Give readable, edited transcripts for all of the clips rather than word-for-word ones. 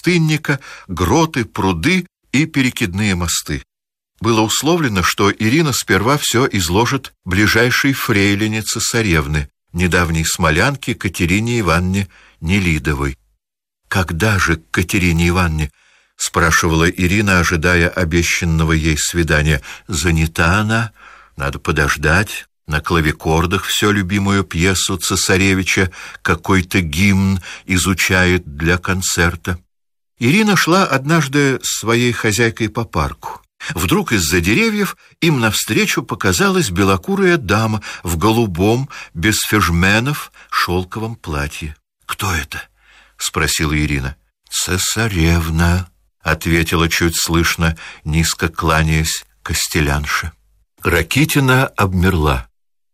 пустынника, гроты, пруды и перекидные мосты. Было условлено, что Ирина сперва все изложит ближайшей фрейлине цесаревны, недавней смолянке Катерине Ивановне Нелидовой. «Когда же к Катерине Ивановне?» — спрашивала Ирина, ожидая обещанного ей свидания. «Занята она, надо подождать. На клавикордах все любимую пьесу цесаревича, какой-то гимн изучает для концерта». Ирина шла однажды с своей хозяйкой по парку. Вдруг из-за деревьев им навстречу показалась белокурая дама в голубом, без фежменов, шелковом платье. «Кто это?» — спросила Ирина. «Цесаревна», — ответила чуть слышно, низко кланяясь, костелянша. Ракитина обмерла.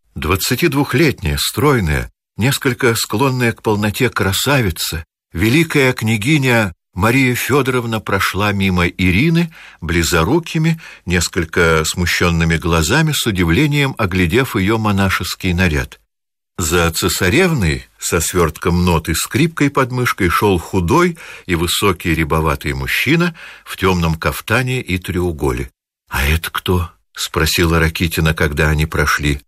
22-летняя, стройная, несколько склонная к полноте красавица, великая княгиня Мария Федоровна прошла мимо Ирины, близорукими, несколько смущенными глазами, с удивлением оглядев ее монашеский наряд. За цесаревной, со свертком нот и скрипкой под мышкой, шел худой и высокий рябоватый мужчина в темном кафтане и треуголе. «А это кто?» — спросила Ракитина, когда они прошли.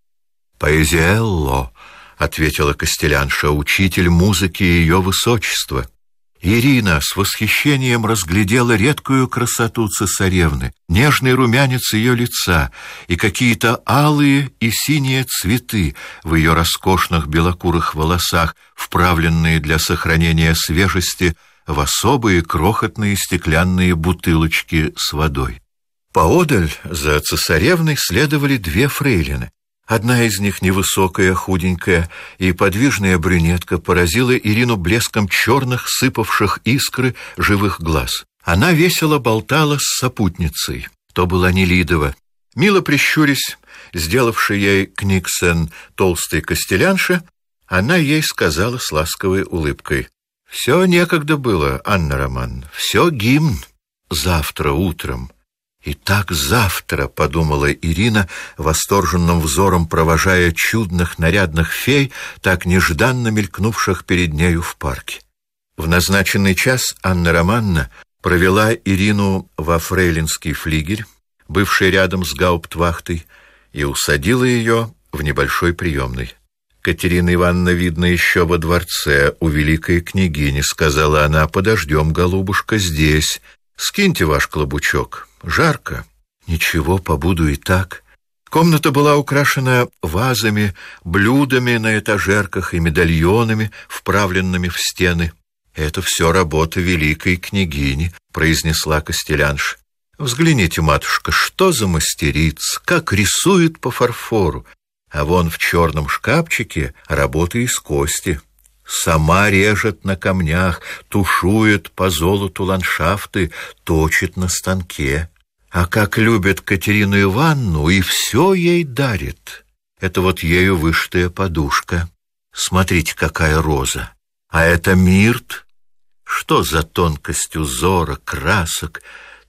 «Паэзиэлло», — ответила костелянша, — «учитель музыки ее высочества». Ирина с восхищением разглядела редкую красоту цесаревны, нежный румянец ее лица и какие-то алые и синие цветы в ее роскошных белокурых волосах, вправленные для сохранения свежести в особые крохотные стеклянные бутылочки с водой. Поодаль за цесаревной следовали две фрейлины. Одна из них, невысокая, худенькая и подвижная брюнетка, поразила Ирину блеском черных, сыпавших искры живых глаз. Она весело болтала с сопутницей. То была Нелидова. Мило прищурясь, сделавший ей книгсен толстой костелянше, она ей сказала с ласковой улыбкой: «Все некогда было, Анна Романовна, все гимн. Завтра утром». «И так завтра», — подумала Ирина, восторженным взором провожая чудных нарядных фей, так нежданно мелькнувших перед нею в парке. В назначенный час Анна Романовна провела Ирину во фрейлинский флигель, бывший рядом с гауптвахтой, и усадила ее в небольшой приемной. «Катерина Ивановна, видно, еще во дворце у великой княгини», — сказала она. «Подождем, голубушка, здесь. Скиньте ваш клобучок. Жарко». «Ничего, побуду и так». Комната была украшена вазами, блюдами на этажерках и медальонами, вправленными в стены. «Это все работа великой княгини», — произнесла костелянша. «Взгляните, матушка, что за мастерица, как рисует по фарфору. А вон в черном шкафчике работа из кости. Сама режет на камнях, тушует по золоту ландшафты, точит на станке. А как любит Катерину Ивановну, и все ей дарит. Это вот ею вышитая подушка. Смотрите, какая роза. А это мирт. Что за тонкость узора, красок,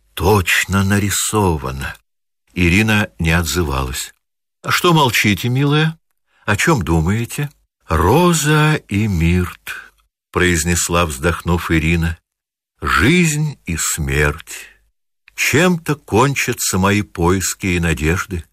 точно нарисовано». Ирина не отзывалась. «А что молчите, милая? О чем думаете?» «Роза и мирт», — произнесла, вздохнув, Ирина. «Жизнь и смерть. Чем-то кончатся мои поиски и надежды».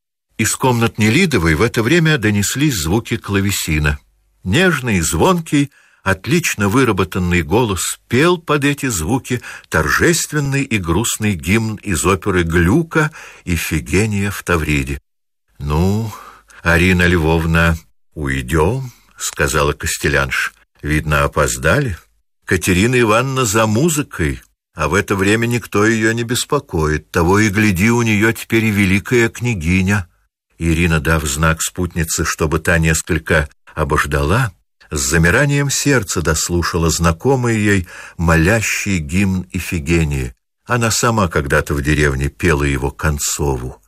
Из комнат Нелидовой в это время донеслись звуки клавесина. Нежный, звонкий, отлично выработанный голос пел под эти звуки торжественный и грустный гимн из оперы Глюка «Ифигения в Тавриде». «Ну, Арина Львовна, уйдем», — сказала костелянша. «Видно, опоздали. Катерина Ивановна за музыкой, а в это время никто ее не беспокоит. Того и гляди, у нее теперь и великая княгиня». Ирина, дав знак спутнице, чтобы та несколько обождала, с замиранием сердца дослушала знакомый ей молящий гимн Ифигении. Она сама когда-то в деревне пела его Концову.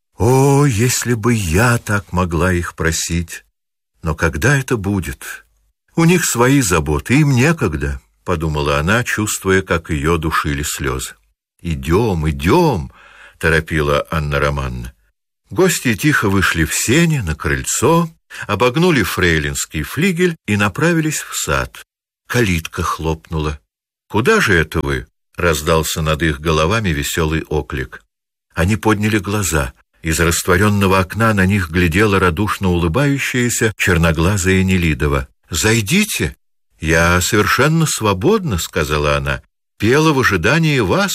«О, если бы я так могла их просить! Но когда это будет? У них свои заботы, им некогда», — подумала она, чувствуя, как ее душили слезы. «Идем, идем», — торопила Анна Романовна. Гости тихо вышли в сени, на крыльцо, обогнули фрейлинский флигель и направились в сад. Калитка хлопнула. «Куда же это вы?» — раздался над их головами веселый оклик. Они подняли глаза. Из растворенного окна на них глядела радушно улыбающаяся черноглазая Нелидова. «Зайдите! Я совершенно свободна», — сказала она. «Пела в ожидании вас».